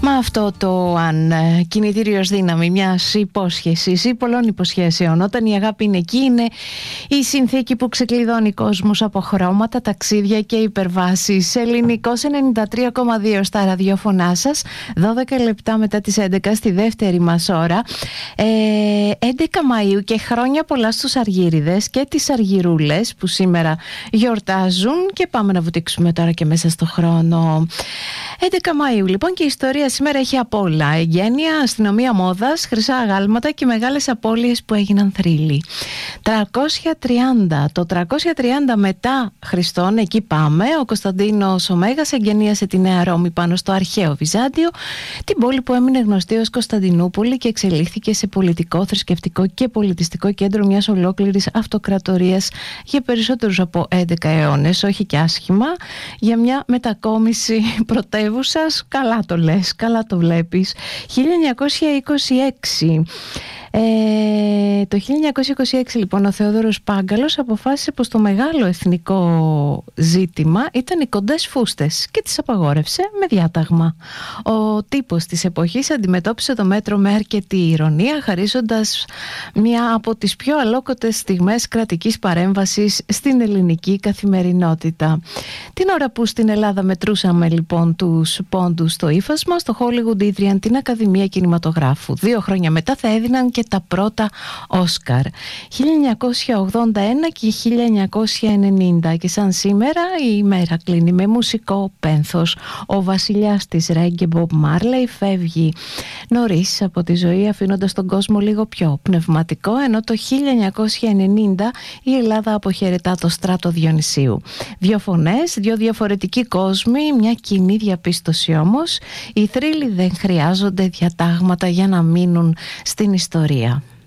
Μα αυτό το αν κινητήριος δύναμη μιας υπόσχεσης ή πολλών υποσχέσεων, όταν η αγάπη είναι εκεί, είναι η συνθήκη που ξεκλειδώνει κόσμους από χρώματα, ταξίδια και υπερβάσεις. Ελληνικός 93,2 στα ραδιόφωνά σας, 12 λεπτά μετά τις 11 στη δεύτερη μας ώρα. 11 Μαΐου και χρόνια πολλά στους αργύριδες και τις αργυρούλες που σήμερα γιορτάζουν, και πάμε να βουτήξουμε τώρα και μέσα στο χρόνο. 11 Μαΐου λοιπόν, και η ιστορία σήμερα έχει απ' όλα. Εγγένεια, αστυνομία μόδας, χρυσά αγάλματα και μεγάλες απώλειες που έγιναν θρύλοι. 330, το 330 μετά Χριστόν, εκεί πάμε. Ο Κωνσταντίνος ο Μέγας εγγενίασε τη Νέα Ρώμη πάνω στο αρχαίο Βυζάντιο, την πόλη που έμεινε γνωστή ως Κωνσταντινούπολη και εξελίχθηκε σε πολιτικό, θρησκευτικό και πολιτιστικό κέντρο μιας ολόκληρης αυτοκρατορίας για περισσότερους από 11 αιώνες. Όχι και άσχημα για μια μετακόμιση πρωτεύουσας. Καλά το λες, καλά το βλέπεις. 1926. Το 1926 λοιπόν ο Θεόδωρος Πάγκαλος αποφάσισε πως το μεγάλο εθνικό ζήτημα ήταν οι κοντές φούστες και τις απαγόρευσε με διάταγμα. Ο τύπος της εποχής αντιμετώπισε το μέτρο με αρκετή ηρωνία, χαρίζοντας μια από τις πιο αλόκοτες στιγμές κρατικής παρέμβασης στην ελληνική καθημερινότητα. Την ώρα που στην Ελλάδα μετρούσαμε λοιπόν τους πόντους στο ύφασμα, στο Hollywood ίδρυαν την Ακαδημία Κινηματογράφου. 2 χρόνια μετά θα έδιναν και τα πρώτα Όσκαρ, 1981 και 1990, και σαν σήμερα η ημέρα κλείνει με μουσικό πένθος. Ο βασιλιάς της ρέγγε Bob Marley φεύγει νωρίς από τη ζωή, αφήνοντας τον κόσμο λίγο πιο πνευματικό, ενώ το 1990 η Ελλάδα αποχαιρετά το Στράτο Διονυσίου. 2 φωνές, 2 διαφορετικοί κόσμοι, μια κοινή διαπίστωση όμως: οι θρύλοι δεν χρειάζονται διατάγματα για να μείνουν στην ιστορία.